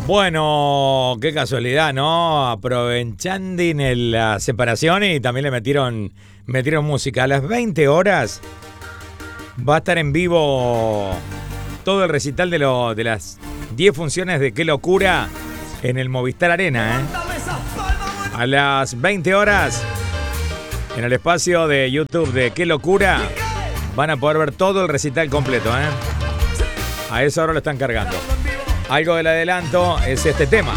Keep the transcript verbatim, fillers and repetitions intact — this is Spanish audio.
Bueno, qué casualidad, ¿no? Aprovechando en la separación y también le metieron, metieron música. A las veinte horas va a estar en vivo todo el recital de, lo, de las diez funciones de Qué Locura en el Movistar Arena, ¿eh? A las veinte horas, en el espacio de YouTube de Qué Locura, van a poder ver todo el recital completo, ¿eh? A esa hora lo están cargando. Algo del adelanto es este tema.